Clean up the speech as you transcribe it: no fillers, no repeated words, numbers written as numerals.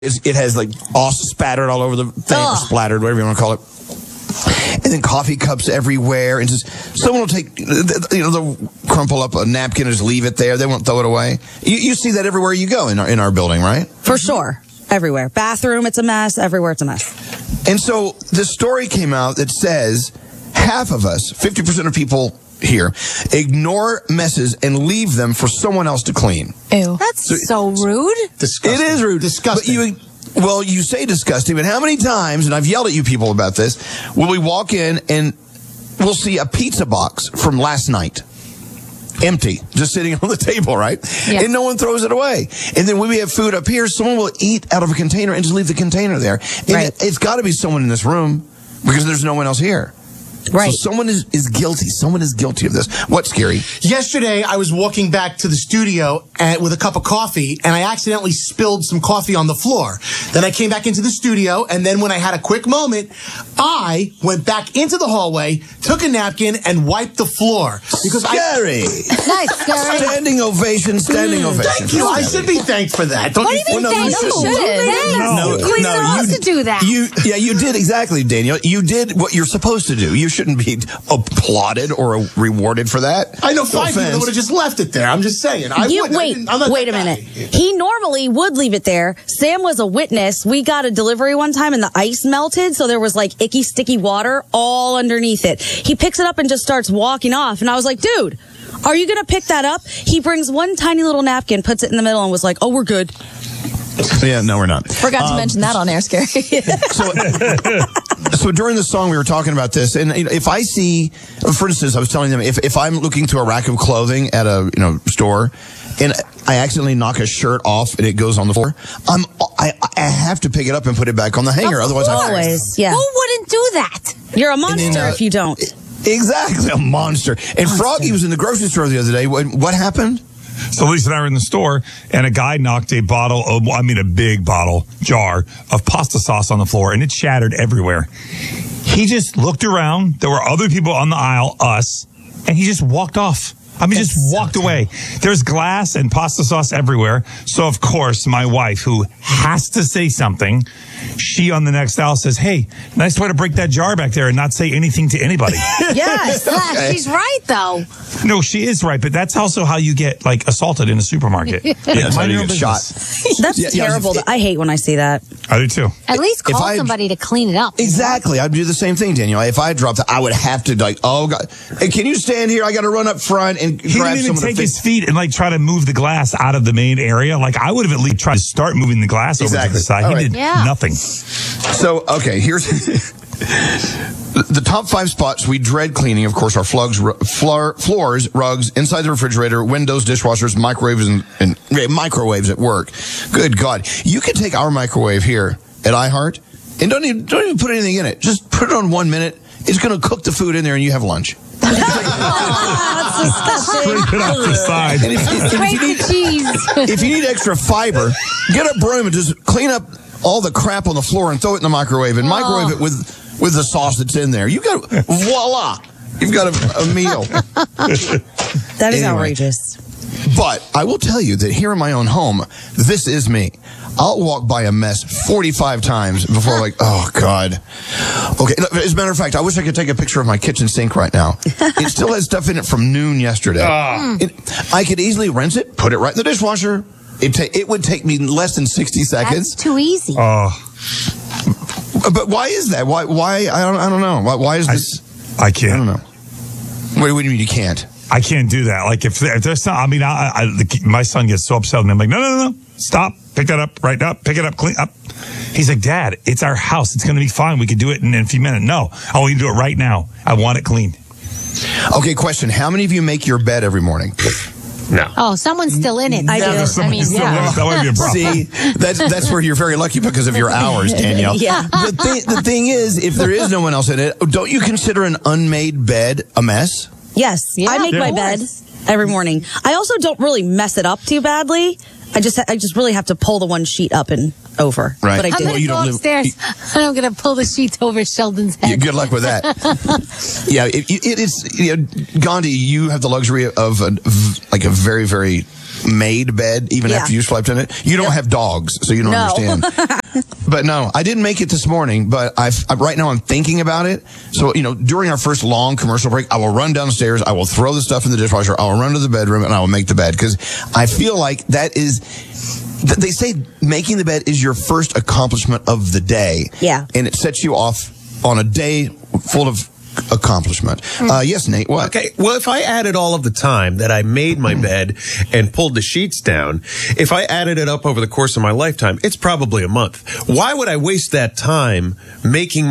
It has like sauce spattered all over the thing, or splattered, whatever you want to call it. And then coffee cups everywhere, and just someone will take, they'll crumple up a napkin and just leave it there. They won't throw it away. You see that everywhere you go in our building, right? For sure, everywhere. Bathroom, it's a mess. Everywhere, it's a mess. And so the story came out that says half of us, 50% of people here, ignore messes and leave them for someone else to clean. Ew. That's so rude. It Disgusting. is rude. Disgusting. But you say disgusting, but how many times, and I've yelled at you people about this, will we walk in and we'll see a pizza box from last night, empty, just sitting on the table, right? Yeah. And no one throws it away. And then when we have food up here, someone will eat out of a container and just leave the container there. And it's got to be someone in this room because there's no one else here. Right. So someone is guilty. Someone is guilty of this. What's scary? Yesterday, I was walking back to the studio with a cup of coffee, and I accidentally spilled some coffee on the floor. Then I came back into the studio, and then when I had a quick moment, I went back into the hallway, took a napkin, and wiped the floor. Because Scary. Nice, Scary. Standing ovation. Thank you. I should be thanked for that. Don't What you do you think? think? No, We're supposed to do that. You did exactly, Daniel. You did what you're supposed to do. You shouldn't be applauded or rewarded for that. I know 5 people would have just left it there. I'm just saying. Wait a minute. He normally would leave it there. Sam was a witness. We got a delivery one time and the ice melted, so there was like icky, sticky water all underneath it. He picks it up and just starts walking off, and I was like, dude, are you going to pick that up? He brings one tiny little napkin, puts it in the middle, and was like, oh, we're good. Yeah, no, we're not. Forgot to mention that on air, Scary. So during the song, we were talking about this, and if I see, for instance, I was telling them, if I'm looking through a rack of clothing at a store, and I accidentally knock a shirt off and it goes on the floor, I have to pick it up and put it back on the hanger. Otherwise, Always, yeah. Who wouldn't do that? You're a monster if you don't. Exactly, a monster. And Froggy was in the grocery store the other day. What happened? So Lisa and I were in the store, and a guy knocked a big bottle jar of pasta sauce on the floor, and it shattered everywhere. He just looked around. There were other people on the aisle, us, and he just walked off. Just walked away. There's glass and pasta sauce everywhere. So, of course, my wife, who has to say something, she on the next aisle says, hey, nice way to break that jar back there and not say anything to anybody. Yes. Okay. She's right, though. No, she is right, but that's also how you get, assaulted in a supermarket. That's how you get shot. That's terrible. I hate when I see that. I do, too. At least call somebody to clean it up. Exactly. I'd do the same thing, Daniel. If I dropped it, I would have to, oh, God. Hey, can you stand here? I got to run up front and he grab didn't some even of the take his feet and try to move the glass out of the main area. I would have at least tried to start moving the glass over to the side. All he did nothing. So, okay, here's the top 5 spots we dread cleaning. Of course, are floors, rugs, inside the refrigerator, windows, dishwashers, microwaves, and microwaves at work. Good God. You can take our microwave here at iHeart and don't even put anything in it. Just put it on 1 minute. It's going to cook the food in there and you have lunch. Scrape it off the side. And if you need extra fiber, get a broom and just clean up all the crap on the floor and throw it in the microwave and microwave it with the sauce that's in there. You got voila. You've got a meal. That is outrageous. But I will tell you that here in my own home, this is me. I'll walk by a mess 45 times before I'm like, oh, God. Okay, as a matter of fact, I wish I could take a picture of my kitchen sink right now. It still has stuff in it from noon yesterday. I could easily rinse it, put it right in the dishwasher. It would take me less than 60 seconds. That's too easy. But why is that? Why? I don't know. Why is this? I can't. I don't know. What do you mean you can't? I can't do that. If there's not, my son gets so upset, and I'm like, no, stop, pick that up, right up, pick it up, clean up. He's like, Dad, it's our house. It's going to be fine. We can do it in a few minutes. No, I want you to do it right now. I want it clean. Okay, question. How many of you make your bed every morning? No. Oh, someone's still in it. I do. That would be a problem. See, that's where you're very lucky because of your hours, Danielle. Yeah. The thing is, if there is no one else in it, don't you consider an unmade bed a mess? Yes. I make my bed every morning. I also don't really mess it up too badly. I just really have to pull the one sheet up and over. Right. But I I'm do. going to go upstairs and I'm going to pull the sheets over Sheldon's head. Good luck with that. Yeah, Gandhi, you have the luxury of a very, very made bed even after you slept in it. You don't have dogs, so you don't understand. But no, I didn't make it this morning, but right now I'm thinking about it. So, during our first long commercial break, I will run downstairs, I will throw the stuff in the dishwasher, I will run to the bedroom, and I will make the bed. Because I feel like that is, they say making the bed is your first accomplishment of the day. Yeah. And it sets you off on a day full of accomplishment. Yes, Nate, what? Okay, well, if I added all of the time that I made my bed and pulled the sheets down, if I added it up over the course of my lifetime, it's probably a month. Why would I waste that time making